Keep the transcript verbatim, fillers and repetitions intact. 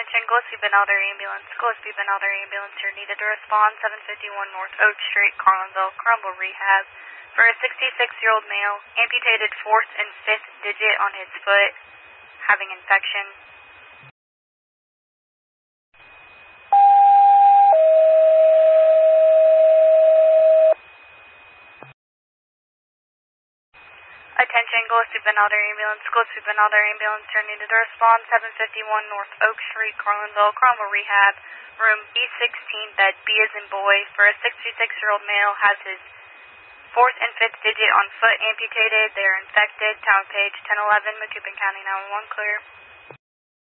Attention, Gillespie Benelder Ambulance. Gillespie Benelder Ambulance, you're needed to respond seven fifty-one North Oak Street, Carlinville, Crumble Rehab. For a sixty-six-year-old male, amputated fourth and fifth digit on his foot, having infection. Attention, Gillespie Benelder Ambulance. Gillespie Benelder Ambulance, you're needed to respond seven fifty-one North Oak Street, Carlinville, Cromwell Rehab, room B sixteen, bed B as in boy, for a sixty-six-year-old male, has his fourth and fifth digit on foot amputated. They are infected. Town page ten eleven, Macoupin County nine one one, clear.